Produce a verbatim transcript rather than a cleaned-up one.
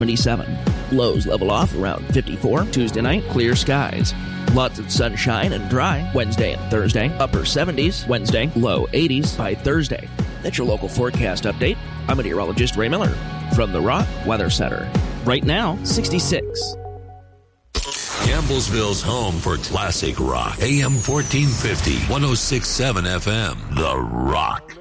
seventy-seven. Lows level off around fifty-four. Tuesday night, clear skies. Lots of sunshine and dry Wednesday and Thursday. Upper seventies Wednesday, low eighties by Thursday. That's your local forecast update. I'm meteorologist Ray Miller from the Rock Weather Center. Right now, sixty-six. Campbellsville's home for classic rock. A M fourteen fifty, one oh six point seven F M. The Rock.